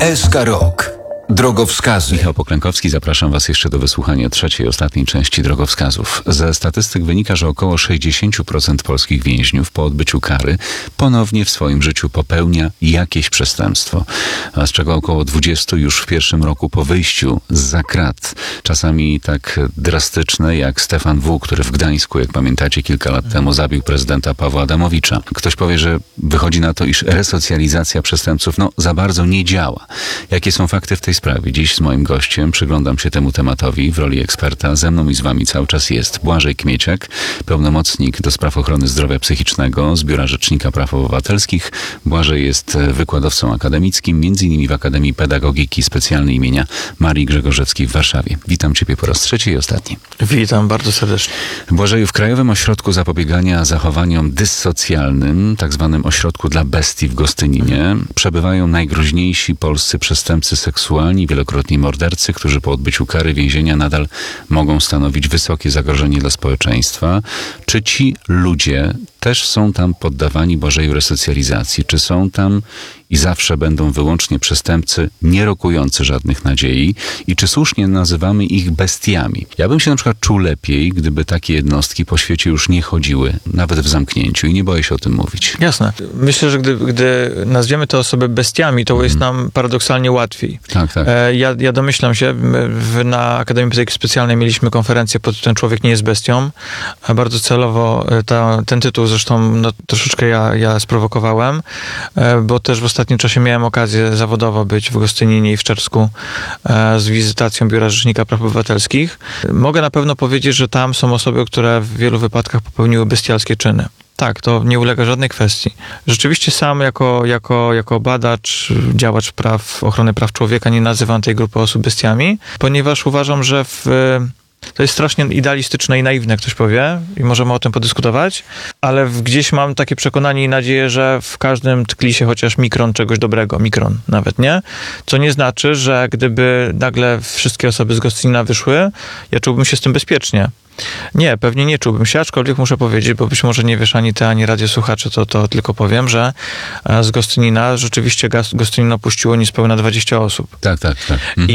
SK Rok. Drogowskazy. Michał Poklękowski, zapraszam Was jeszcze do wysłuchania trzeciej, ostatniej części drogowskazów. Ze statystyk wynika, że około 60% polskich więźniów po odbyciu kary ponownie w swoim życiu popełnia jakieś przestępstwo, a z czego około 20 już w pierwszym roku po wyjściu zza krat. Czasami tak drastyczne jak Stefan W., który w Gdańsku, jak pamiętacie, kilka lat temu zabił prezydenta Pawła Adamowicza. Ktoś powie, że wychodzi na to, iż resocjalizacja przestępców za bardzo nie działa. Jakie są fakty w tej sprawie? Dziś z moim gościem przyglądam się temu tematowi w roli eksperta. Ze mną i z Wami cały czas jest Błażej Kmieciak, pełnomocnik do spraw ochrony zdrowia psychicznego z Biura Rzecznika Praw Obywatelskich. Błażej jest wykładowcą akademickim, m.in. w Akademii Pedagogiki Specjalnej imienia Marii Grzegorzewskiej w Warszawie. Witam Ciebie po raz trzeci i ostatni. Witam bardzo serdecznie. Błażeju, w Krajowym Ośrodku Zapobiegania Zachowaniom Dyssocjalnym, tak zwanym ośrodku dla bestii w Gostyninie, przebywają najgroźniejsi polscy przestępcy seksualni, wielokrotni mordercy, którzy po odbyciu kary więzienia nadal mogą stanowić wysokie zagrożenie dla społeczeństwa. Czy ci ludzie też są tam poddawani, Błażeju, resocjalizacji? Czy są tam i zawsze będą wyłącznie przestępcy nie rokujący żadnych nadziei? I czy słusznie nazywamy ich bestiami? Ja bym się na przykład czuł lepiej, gdyby takie jednostki po świecie już nie chodziły, nawet w zamknięciu, i nie boję się o tym mówić. Jasne. Myślę, że gdy nazwiemy te osoby bestiami, to jest nam paradoksalnie łatwiej. Tak. Ja domyślam się, na Akademii Pedagogiki Specjalnej mieliśmy konferencję pod tytułem Człowiek nie jest bestią. Bardzo celowo ten tytuł zresztą troszeczkę ja sprowokowałem, bo też w ostatnim czasie miałem okazję zawodowo być w Gostyninie i w Czersku z wizytacją Biura Rzecznika Praw Obywatelskich. Mogę na pewno powiedzieć, że tam są osoby, które w wielu wypadkach popełniły bestialskie czyny. Tak, to nie ulega żadnej kwestii. Rzeczywiście sam jako badacz, działacz ochrony praw człowieka nie nazywam tej grupy osób bestiami, ponieważ uważam, że to jest strasznie idealistyczne i naiwne, ktoś powie, i możemy o tym podyskutować, ale gdzieś mam takie przekonanie i nadzieję, że w każdym tkli się chociaż mikron czegoś dobrego, mikron nawet, nie? Co nie znaczy, że gdyby nagle wszystkie osoby z Gostynina wyszły, ja czułbym się z tym bezpiecznie. Nie, pewnie nie czułbym się, aczkolwiek muszę powiedzieć, bo być może nie wiesz ani ty, ani radiosłuchacze, to tylko powiem, że z Gostynina rzeczywiście Gostynin opuściło niespełna 20 osób. Tak.